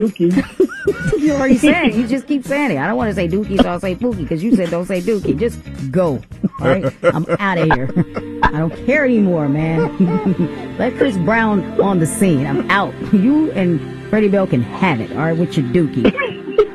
You already said it. You just keep saying it. I don't want to say Dookie, so I'll say Pookie because you said don't say Dookie. Just go. All right? I'm out of here. I don't care anymore, man. Let Chris Brown on the scene. I'm out. You and Freddie Bell can have it, all right, with your Dookie.